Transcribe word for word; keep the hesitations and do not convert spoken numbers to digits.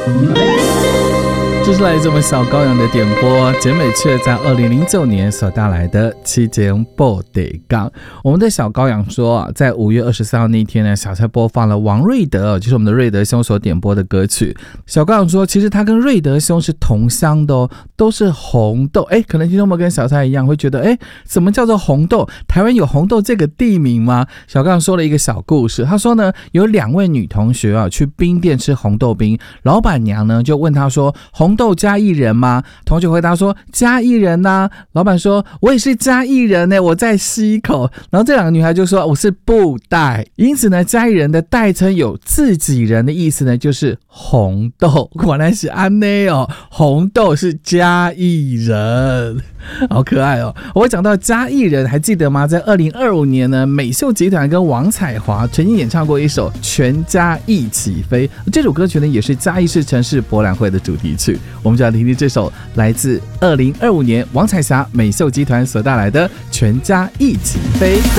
这是来自我们小羔羊的点播，简美雀在二零零九年所带来的期间报得港。我们的小羔羊说，在五月二十三号那天呢，小蔡播放了王瑞德，就是我们的瑞德兄所点播的歌曲。小羔羊说，其实他跟瑞德兄是同乡的哦，都是红豆。哎，可能听众们跟小蔡一样会觉得，哎，什么叫做红豆？台湾有红豆这个地名吗？小羔羊说了一个小故事，他说呢，有两位女同学啊去冰店吃红豆冰，老板娘呢就问他说，红豆嘉义人吗？同学回答说嘉义人啊。老板说我也是嘉义人呢，我在溪口。然后这两个女孩就说我是布袋。因此呢，嘉义人的代称有自己人的意思呢，就是红豆。果然是安内哦，红豆是嘉义人，好可爱哦。我讲到嘉义人，还记得吗？在二零二五年呢，美秀集团跟王彩华曾经演唱过一首《全家一起飞》，这首歌曲呢也是嘉义市城市博览会的主题曲。我们就要听听这首来自二零二五年王彩霞美秀集团所带来的《全家一起飞》。